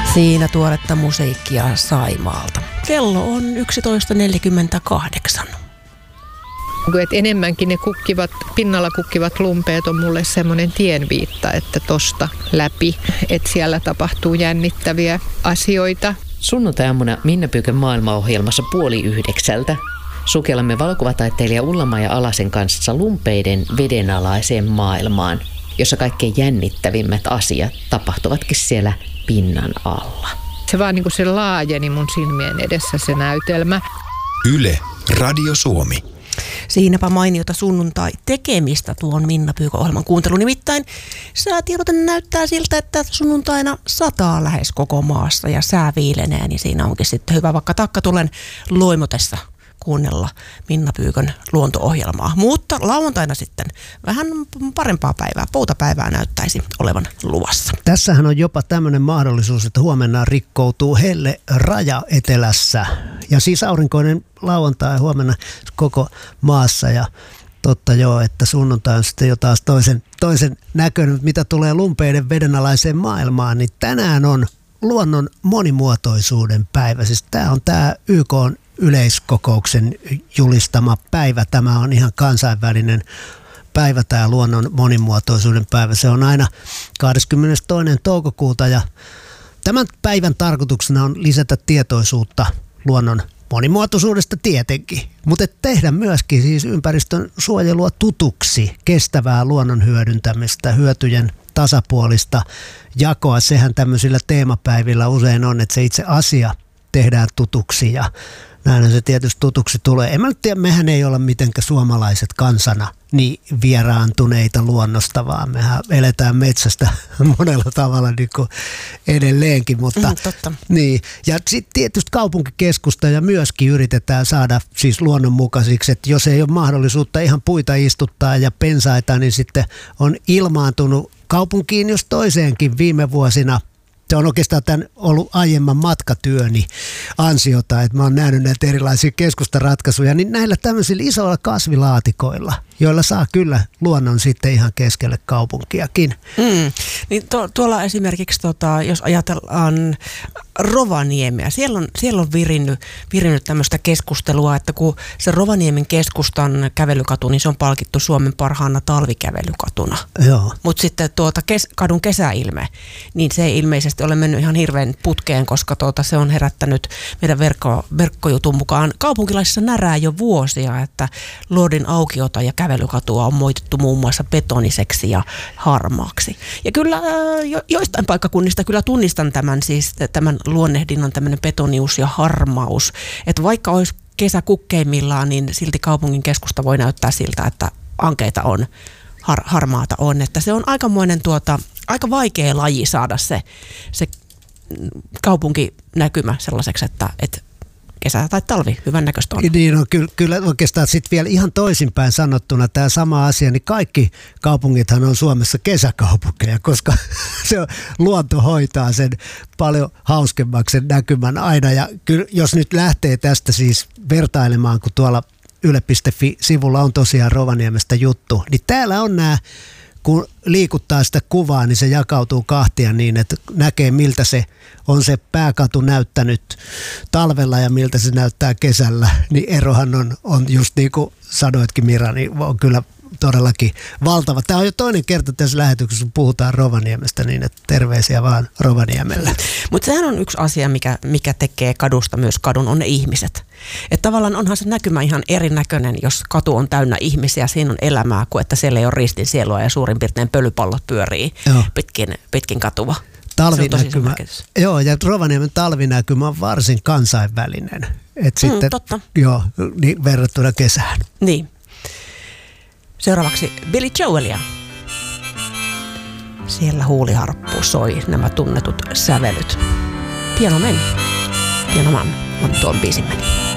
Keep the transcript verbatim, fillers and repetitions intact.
Siinä tuoretta musiikkia Saimaalta. Kello on yksitoista neljäkymmentäkahdeksan. Et enemmänkin ne kukkivat, pinnalla kukkivat lumpeet on mulle semmoinen tienviitta, että tosta läpi, että siellä tapahtuu jännittäviä asioita. Sunnuntai-aamuna Minna Pyykön maailmaohjelmassa puoli yhdeksältä sukellamme valokuvataiteilija Ulla-Maija Alasen kanssa lumpeiden vedenalaiseen maailmaan, jossa kaikkein jännittävimmät asiat tapahtuvatkin siellä pinnan alla. Se vaan niin kuin se laajeni mun silmien edessä se näytelmä. Yle, Radio Suomi. Siinäpä mainiota sunnuntai-tekemistä tuon Minna Pyykön ohjelman kuuntelu. Nimittäin säätiedote näyttää siltä, että sunnuntaina sataa lähes koko maassa ja sää viilenee, niin siinä onkin sitten hyvä vaikka takkatulen loimotessa kuunnella Minna Pyykön luonto-ohjelmaa. Mutta lauantaina sitten vähän parempaa päivää, poutapäivää näyttäisi olevan luvassa. Tässähän on jopa tämmöinen mahdollisuus, että huomenna rikkoutuu helle raja etelässä. Ja siis aurinkoinen lauantai huomenna koko maassa ja totta joo, että sunnuntai on sitten jo taas toisen, toisen näköinen, mitä tulee lumpeiden vedenalaiseen maailmaan, niin tänään on luonnon monimuotoisuuden päivä. Siis tämä on tämä Y K:n yleiskokouksen julistama päivä. Tämä on ihan kansainvälinen päivä, tämä luonnon monimuotoisuuden päivä. Se on aina kahdeskymmenestoinen toukokuuta ja tämän päivän tarkoituksena on lisätä tietoisuutta luonnon monimuotoisuudesta tietenkin, mutta tehdä myöskin siis ympäristön suojelua tutuksi, kestävää luonnon hyödyntämistä, hyötyjen tasapuolista jakoa. Sehän tämmöisillä teemapäivillä usein on, että se itse asia tehdään tutuksi ja näin se tietysti tutuksi tulee. En mä nyt tiedä, mehän ei olla mitenkään suomalaiset kansana niin vieraantuneita luonnosta, vaan mehän eletään metsästä monella tavalla niin kuin edelleenkin. Mutta, mm, totta. Niin. Ja sitten tietysti kaupunkikeskusta ja myöskin yritetään saada siis luonnonmukaisiksi, että jos ei ole mahdollisuutta ihan puita istuttaa ja pensaita, niin sitten on ilmaantunut kaupunkiin jos toiseenkin viime vuosina. Se on oikeastaan tämän ollut aiemman matkatyöni ansiota, että mä oon nähnyt näitä erilaisia keskustaratkaisuja, niin näillä tämmöisillä isoilla kasvilaatikoilla, joilla saa kyllä luonnon sitten ihan keskelle kaupunkiakin. Mm. Niin to, tuolla esimerkiksi, tota, jos ajatellaan Rovaniemeä, siellä on, siellä on virinnyt, virinnyt tämmöistä keskustelua, että kun se Rovaniemen keskustan kävelykatu, niin se on palkittu Suomen parhaana talvikävelykatuna. Joo. Mutta sitten tuota kes, kadun kesäilme, niin se ei ilmeisesti ole mennyt ihan hirveän putkeen, koska tuota, se on herättänyt meidän verkko, verkkojutun mukaan kaupunkilaisissa närää jo vuosia, että luodin aukiota ja kävelykatua on moitettu muun muassa betoniseksi ja harmaaksi. Ja kyllä jo, joistain paikkakunnista kyllä tunnistan tämän siis tämän luonnehdinnan tämmöinen betonius ja harmaus, että vaikka olisi kesä kukkeimmillaan, niin silti kaupungin keskusta voi näyttää siltä, että ankeita on, har, harmaata on, että se on aikamoinen tuota, aika vaikea laji saada se, se kaupunkinäkymä sellaiseksi, että, että kesä tai talvi hyvän näköistä on. Niin on kyllä, kyllä oikeastaan sitten vielä ihan toisinpäin sanottuna tämä sama asia, niin kaikki kaupungithan on Suomessa kesäkaupunkeja, koska se on, luonto hoitaa sen paljon hauskemmaksi sen näkymän aina. Ja kyllä, jos nyt lähtee tästä siis vertailemaan, kun tuolla yle piste fi-sivulla on tosiaan Rovaniemestä juttu, niin täällä on nämä, kun liikuttaa sitä kuvaa, niin se jakautuu kahtia niin, että näkee miltä se on se pääkatu näyttänyt talvella ja miltä se näyttää kesällä. Niin erohan on, on just niin kuin sanoitkin Mira, niin on kyllä todellakin valtava. Tämä on jo toinen kerta tässä lähetyksessä, kun puhutaan Rovaniemestä, niin että terveisiä vaan Rovaniemelle. Mutta sehän on yksi asia, mikä, mikä tekee kadusta myös kadun, on ne ihmiset. Että tavallaan onhan se näkymä ihan erinäköinen, jos katu on täynnä ihmisiä, siinä on elämää, kuin että siellä ei ole ristin sielua ja suurin piirtein pölypallot pyörii pitkin, pitkin katua. Talvinäkymä, joo, ja Rovaniemen talvinäkymä on varsin kansainvälinen. Et mm, sitten, totta. Joo, niin verrattuna kesään. Niin. Seuraavaksi Billy Joelia. Siellä huuliharppu soi nämä tunnetut sävelyt. Piano men, piano man on tuon biisin meni.